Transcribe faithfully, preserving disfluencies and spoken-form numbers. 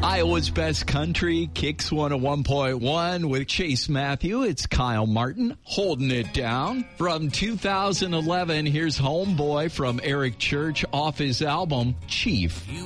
Iowa's Best Country, Kicks one oh one point one with Chase Matthew. It's Kyle Martin holding it down. From two thousand eleven, here's Homeboy from Eric Church off his album, Chief.